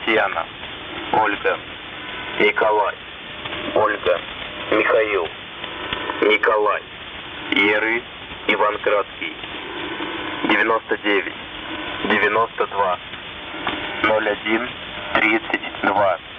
Татьяна, Ольга, Николай, Ольга, Михаил, Николай, Еры, Иван Краткий, 99, 92, 01, 32.